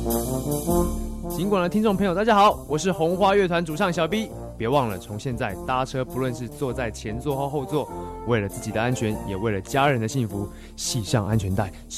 尽管的听众朋友，大家好，我是红花乐团主唱小 B。别忘了，从现在搭车，不论是坐在前座或后座，为了自己的安全，也为了家人的幸福，系上安全带，